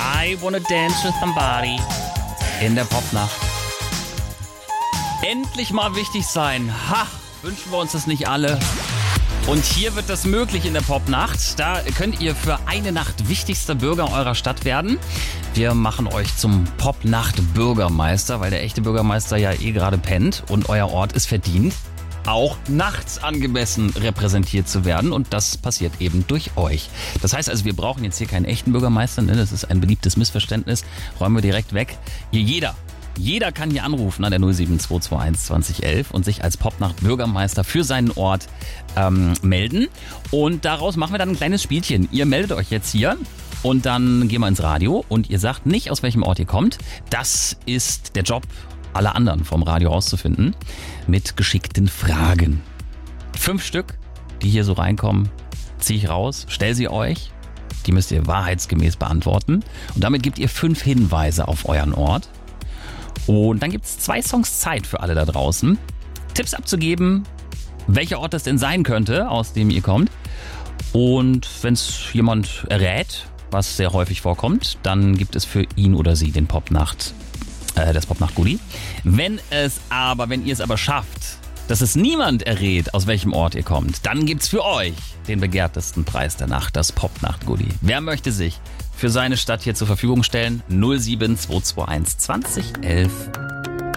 I Wanna Dance with Somebody in der Popnacht. Endlich mal wichtig sein. Ha, wünschen wir uns das nicht alle? Und hier wird das möglich in der Popnacht. Da könnt ihr für eine Nacht wichtigster Bürger eurer Stadt werden. Wir machen euch zum Popnacht-Bürgermeister, weil der echte Bürgermeister ja gerade pennt und euer Ort ist verdient, auch nachts angemessen repräsentiert zu werden, und das passiert eben durch euch. Das heißt also, wir brauchen jetzt hier keinen echten Bürgermeister, ne? Das ist ein beliebtes Missverständnis, räumen wir direkt weg. Hier jeder kann hier anrufen an der 07221 2011 und sich als Popnacht-Bürgermeister für seinen Ort melden, und daraus machen wir dann ein kleines Spielchen. Ihr meldet euch jetzt hier und dann gehen wir ins Radio und ihr sagt nicht, aus welchem Ort ihr kommt. Das ist der Job aller anderen vom Radio auszufinden, mit geschickten Fragen. 5 Stück, die hier so reinkommen, ziehe ich raus, stell sie euch. Die müsst ihr wahrheitsgemäß beantworten. Und damit gebt ihr 5 Hinweise auf euren Ort. Und dann gibt es 2 Songs Zeit für alle da draußen, Tipps abzugeben, welcher Ort das denn sein könnte, aus dem ihr kommt. Und wenn es jemand errät, was sehr häufig vorkommt, dann gibt es für ihn oder sie den das Popnacht-Goodie. Wenn ihr es aber schafft, dass es niemand errät, aus welchem Ort ihr kommt, dann gibt's für euch den begehrtesten Preis der Nacht, das Popnacht-Goodie. Wer möchte sich für seine Stadt hier zur Verfügung stellen? 07221 2011.